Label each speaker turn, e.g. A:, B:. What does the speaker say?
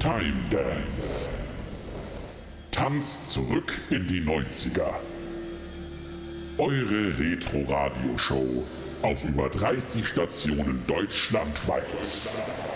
A: Time Dance. Tanzt zurück in die 90er. Eure Retro-Radio-Show auf über 30 Stationen deutschlandweit.